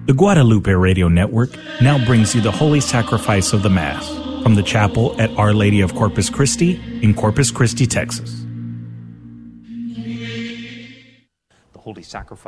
The Guadalupe Radio Network now brings you the Holy Sacrifice of the Mass from the chapel at Our Lady of Corpus Christi in Corpus Christi, Texas. The Holy Sacrifice